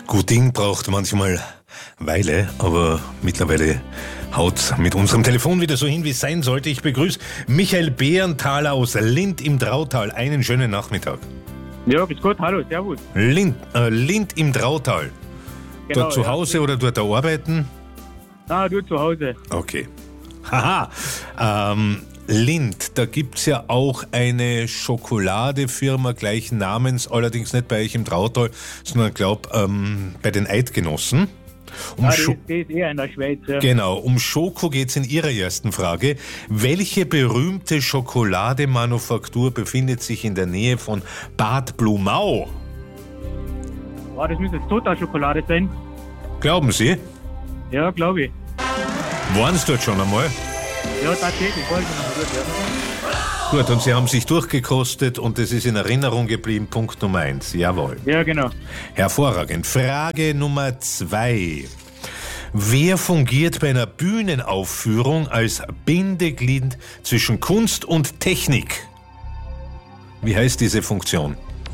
Gut Ding braucht manchmal Weile, aber mittlerweile haut mit unserem Telefon wieder so hin, wie es sein sollte. Ich begrüße Michael Behrenthaler aus Lindt im Drautal. Einen schönen Nachmittag. Ja, bis gut, hallo, servus. Lindt im Drautal. Genau, Dort zu Hause oder dort arbeiten? Ah, du zu Hause. Okay. Haha. Lindt, da gibt es ja auch eine Schokoladefirma gleichen Namens, allerdings nicht bei euch im Drautal, sondern bei den Eidgenossen. Das ist eher in der Schweiz. Ja. Genau, um Schoko geht es in Ihrer ersten Frage. Welche berühmte Schokolademanufaktur befindet sich in der Nähe von Bad Blumau? Oh, das müsste jetzt Total-Schokolade sein. Glauben Sie? Ja, glaube ich. Waren Sie dort schon einmal? Ja, tatsächlich, wollte ich noch gut, ja. Gut, und Sie haben sich durchgekostet und es ist in Erinnerung geblieben, Punkt Nummer 1. Jawohl. Ja, genau. Hervorragend. Frage Nummer 2. Wer fungiert bei einer Bühnenaufführung als Bindeglied zwischen Kunst und Technik? Wie heißt diese Funktion?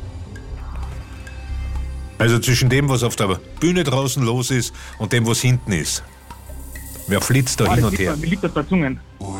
Also zwischen dem, was auf der Bühne draußen los ist und dem, was hinten ist. Wer flitzt da hin und her? Mir liegt das bei Zungen.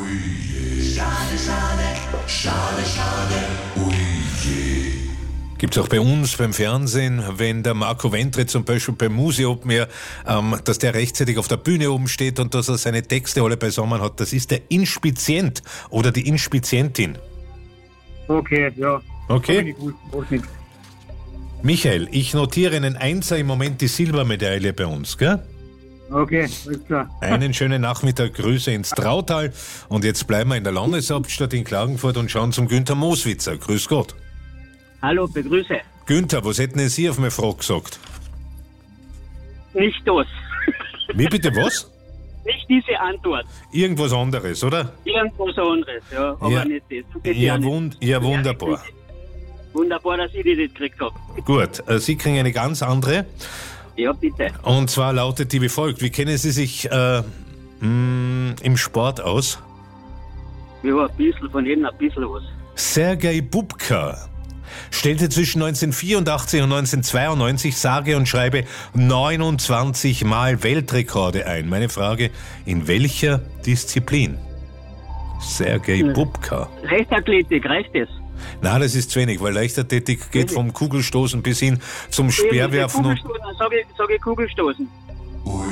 Gibt es auch bei uns beim Fernsehen, wenn der Marco Ventre zum Beispiel beim Musi Open Air, dass der rechtzeitig auf der Bühne oben steht und dass er seine Texte alle beisammen hat. Das ist der Inspizient oder die Inspizientin. Okay, ja. Okay. Michael, ich notiere einen Einser im Moment die Silbermedaille bei uns, gell? Okay, alles klar. Einen schönen Nachmittag, Grüße ins Drautal. Und jetzt bleiben wir in der Landeshauptstadt in Klagenfurt und schauen zum Günther Moswitzer. Grüß Gott. Hallo, begrüße. Günther, was hätten denn Sie auf meine Frage gesagt? Nicht das. Wie bitte, was? Nicht diese Antwort. Irgendwas anderes, oder? Irgendwas anderes, ja. Aber Ja. nicht das. Ja, wunderbar. Wunderbar, dass ich die nicht gekriegt habe. Gut, Sie kriegen eine ganz andere. Ja, bitte. Und zwar lautet die wie folgt. Wie kennen Sie sich im Sport aus? Ja, ein bisschen von jedem ein bisschen was. Sergei Bubka stellte zwischen 1984 und 1992 sage und schreibe 29 Mal Weltrekorde ein. Meine Frage, in welcher Disziplin? Sergei Bubka. Leichtathletik, reicht das? Na, das ist zu wenig, weil Leichtathletik geht vom Kugelstoßen bis hin zum Speerwerfen. Sag ich Kugelstoßen. Oh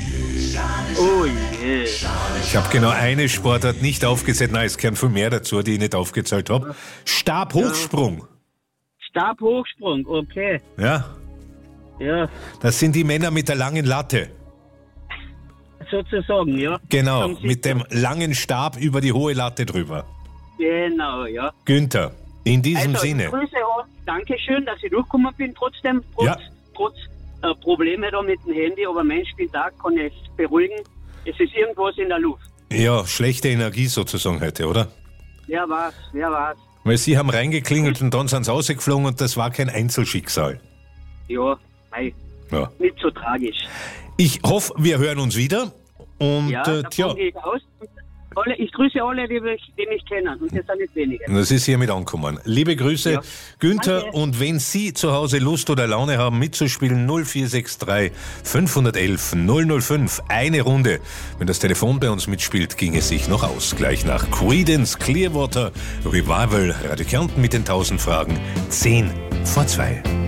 je. Ich habe genau eine Sportart nicht aufgezählt. Nein, es gehören viel mehr dazu, die ich nicht aufgezählt habe. Stabhochsprung. Stabhochsprung, okay. Ja, Ja, das sind die Männer mit der langen Latte. sozusagen, ja. Genau, Haben Sie- mit dem langen Stab über die hohe Latte drüber. Genau, ja. Günther, in diesem Also, Sinne. Grüße an. Dankeschön, dass ich durchgekommen bin, trotz Probleme da mit dem Handy, aber Mensch, bin da, kann ich beruhigen. Es ist irgendwas in der Luft. Ja, schlechte Energie sozusagen heute, oder? Wer war's? Weil Sie haben reingeklingelt und dann sind Sie rausgeflogen und das war kein Einzelschicksal. Ja, nein, Ja. nicht so tragisch. Ich hoffe, wir hören uns wieder. Und Ja, davon gehe ich aus. Ich grüße alle, die mich kennen, und das sind nicht wenige. das ist hiermit angekommen. Liebe Grüße, Ja. Günther. Danke. Und wenn Sie zu Hause Lust oder Laune haben, mitzuspielen, 0463 511 005. Eine Runde. Wenn das Telefon bei uns mitspielt, ging es sich noch aus. Gleich nach Creedence Clearwater Revival, Radio Kärnten mit den 1000 Fragen. 10 vor 2.